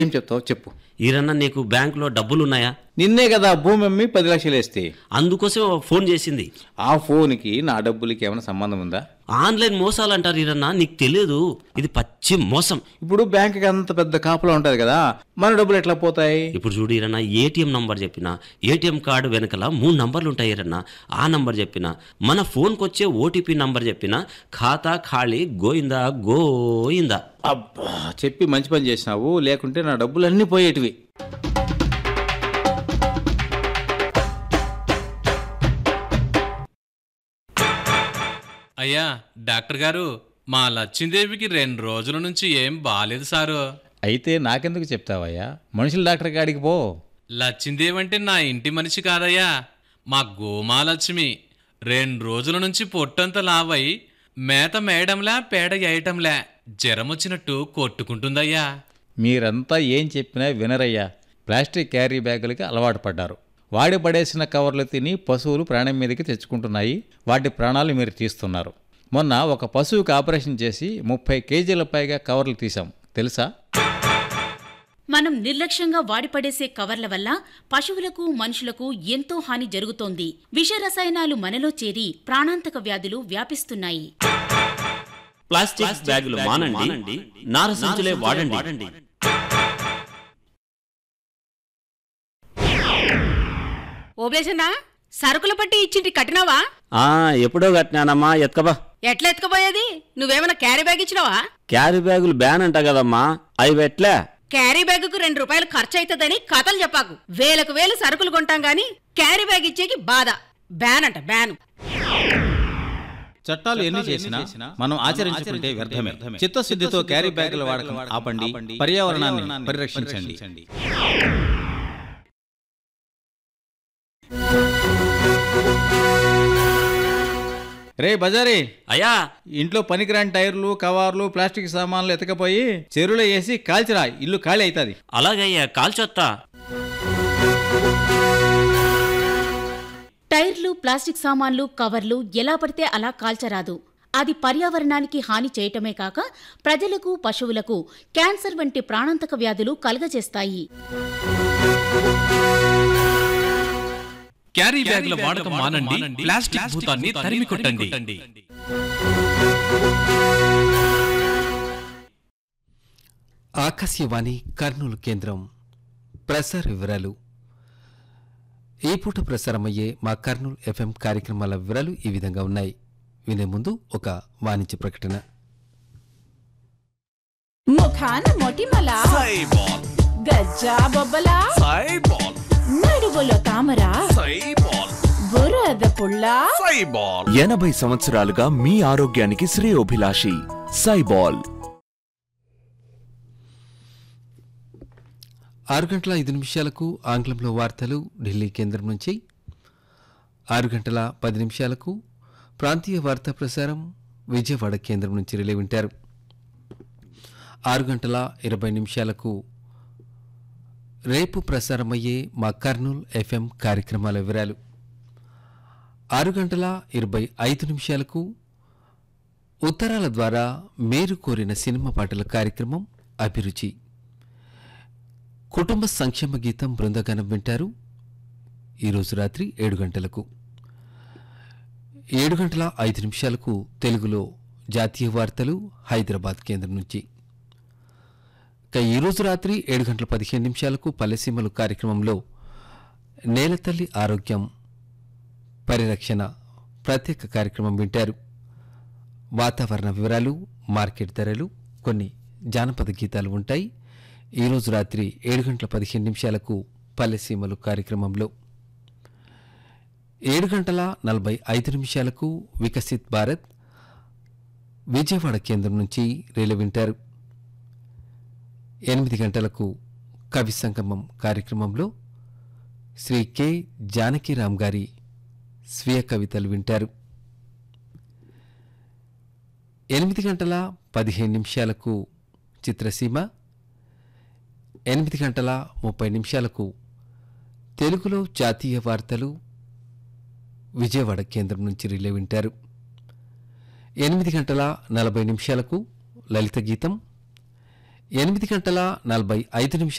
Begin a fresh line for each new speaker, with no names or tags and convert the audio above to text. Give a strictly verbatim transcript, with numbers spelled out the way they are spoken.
ఏం చెప్తావు చెప్పు.
ఈరన్న నీకు బ్యాంకులో డబ్బులున్నాయా?
నిన్నే కదా భూమి అమ్మి పది లక్షలు వేస్తే
అందుకోసం ఫోన్ చేసింది.
ఆ ఫోన్కి నా డబ్బులకి ఏమైనా సంబంధం ఉందా?
ఆన్లైన్ మోసాలు అంటారు ఈరన్న, నీకు తెలియదు, ఇది పచ్చి మోసం.
ఇప్పుడు బ్యాంక్కి అంత పెద్ద కాపులా ఉంటుంది కదా, మన డబ్బులు ఎట్లా పోతాయి?
ఇప్పుడు చూడు ఈరన్న, ఏటీఎం నంబర్ చెప్పిన, ఏటీఎం కార్డు వెనకల మూడు నంబర్లు ఉంటాయి ఈరన్న. ఆ నంబర్ చెప్పిన, మన ఫోన్కి వచ్చే ఓటీపీ నంబర్ చెప్పిన, ఖాతా ఖాళీ గోయిందా గోయిందా.
అబ్బా, చెప్పి మంచి పని చేసినావు, లేకుంటే నా డబ్బులు అన్నీ పోయేటివి.
అయ్యా డాక్టర్ గారు, మా లచ్చిందేవికి రెండు రోజుల నుంచి ఏం బాలేదు సారు.
అయితే నాకెందుకు చెప్తావయ్యా, మనుషుల డాక్టర్ గాడికి పో.
లచ్చిందేవి అంటే నా ఇంటి మనిషి కాదయ్యా, మా గోమాలక్ష్మి. రెండు రోజుల నుంచి పొట్టంతా లావై మేత మేయడంలా పేడ వేయటంలా జ్వరం వచ్చినట్టు కొట్టుకుంటుందయ్యా.
మీరంతా ఏం చెప్పినా వినరయ్యా. ప్లాస్టిక్ క్యారీ బ్యాగులకి అలవాటు పడ్డారు. వాడి పడేసిన కవర్లు తిని పశువులు ప్రాణం మీదకి తెచ్చుకుంటున్నాయి. వాటి ప్రాణాలు మీరు తీస్తున్నారు. మొన్న ఒక పశువుకి ఆపరేషన్ చేసి ముప్పై కేజీల పైగా కవర్లు తీసాం, తెలుసా?
మనం నిర్లక్ష్యంగా వాడిపడేసే కవర్ల వల్ల పశువులకు మనుషులకు ఎంతో హాని జరుగుతోంది. విష రసాయనాలు మనలో చేరి ప్రాణాంతక వ్యాధులు వ్యాపిస్తున్నాయి.
ప్లాస్టిక్ బ్యాగులు మానండి, నార సంచులే వాడండి.
ఓబ్లేసన్నా, సరుకుల పట్టి ఇచ్చింటి కట్టినావా?
ఆ ఎప్పుడో కట్టినానమ్మా, ఎత్కబా.
ఎట్లా ఎత్తుకుపోయేది? నువ్వేమైనా క్యారీ బ్యాగ్ ఇచ్చినావా?
క్యారీ బ్యాగులు బ్యాన్ అంట కదమ్మా, అవి ఎట్లా?
క్యారీ బ్యాగుకు రెండు రూపాయలు ఖర్చు అవుతుందని కథలు చెప్పాకు. వేలకు వేలు సరుకులు కొంటాం గాని క్యారీ బ్యాగ్ ఇచ్చేకి బాధ. బ్యాన్ అంట బ్యాన్.
చట్టాలు ఎన్ని చేసినా మనం ఆచరించుకుంటే వ్యర్థమే. చిత్తశుద్ధితో క్యారీ బ్యాగుల వాడకం ఆపండి, పర్యావరణాన్ని పరిరక్షించండి. రే బజారీ,
అయ్యా
ఇంట్లో పనికిరాని టైర్లు, కవర్లు, ప్లాస్టిక్ సామాన్లు ఎతకపోయి చెరువులో వేసి కాల్చిరా, ఇల్లు ఖాళీ అవుతుంది.
అలాగయ్యా, కాల్చొత్తా.
టైర్లు, ప్లాస్టిక్ సామాన్లు, కవర్లు ఎలా పడితే అలా కాల్చరాదు. అది పర్యావరణానికి హాని చేయటమే కాక ప్రజలకు, పశువులకు క్యాన్సర్ వంటి ప్రాణాంతక వ్యాధులు కలుగజేస్తాయి.
క్యారీ బ్యాగుల వాడకం మానండి, ప్లాస్టిక్ భూతాన్ని తరిమి కొట్టండి.
ఆకాశవాణి కర్నూలు కేంద్రం ప్రసార వివరాలు. ఈ పూట ప్రసారమయ్యే మా కర్నూలు ఎఫ్ఎం కార్యక్రమాల వివరాలు ఈ విధంగా ఉన్నాయి. వినే ముందు ఒక వాణిజ్య ప్రకటన.
ముఖాన మొటిమల, గజ్జా బొబ్బల, నడువులో తామర, బురద పుల్ల.
ఎనభై సంవత్సరాలుగా మీ ఆరోగ్యానికి శ్రేయోభిలాషి సైబాల్.
ఆరు గంటల ఐదు నిమిషాలకు ఆంగ్లంలో వార్తలు ఢిల్లీ కేంద్రం నుంచి, ఆరు గంటల పది నిమిషాలకు ప్రాంతీయ వార్తా ప్రసారం విజయవాడ కేంద్రం నుంచి రిలే వింటారు. ఆరు గంటల ఇరవై నిమిషాలకు రేపు ప్రసారమయ్యే మా కర్నూలు ఎఫ్ఎం కార్యక్రమాల వివరాలు. ఆరు గంటల ఇరవై ఐదు నిమిషాలకు ఉత్తరాల ద్వారా మీరు కోరిన సినిమా పాటల కార్యక్రమం అభిరుచి. కుటుంబ సంక్షేమ గీతం బృందగానం వింటారు ఈరోజు రాత్రి ఏడు గంటలకు. ఏడు గంటల ఐదు నిమిషాలకు తెలుగులో జాతీయ వార్తలు హైదరాబాద్ కేంద్రం నుంచి. ఇక ఈరోజు రాత్రి ఏడు గంటల పదిహేను నిమిషాలకు పల్లెసీమలు కార్యక్రమంలో నేలతల్లి ఆరోగ్యం పరిరక్షణ ప్రత్యేక కార్యక్రమం వింటారు. వాతావరణ వివరాలు, మార్కెట్ ధరలు, కొన్ని జానపద గీతాలు ఉంటాయి. ఈరోజు రాత్రి ఏడు గంటల పదిహేను నిమిషాలకు పల్లెసీమలు కార్యక్రమంలో. ఏడు గంటల నలభై ఐదు నిమిషాలకు వికసిత్ భారత్ విజయవాడ కేంద్రం నుంచి రేలు వింటారు. ఎనిమిది గంటలకు కవి సంగమం కార్యక్రమంలో శ్రీ కె జానకీరామ్ గారి స్వీయ కవితలు వింటారు. ఎనిమిది గంటల పదిహేను నిమిషాలకు చిత్రసీమ, ఎనిమిది గంటల ముప్పై నిమిషాలకు తెలుగులో జాతీయ వార్తలు విజయవాడ కేంద్రం నుంచి రిలే వింటారు. ఎనిమిది గంటల నలభై నిమిషాలకు లలిత గీతం, ఎనిమిది గంటల నలభై ఐదు నిమిషాలు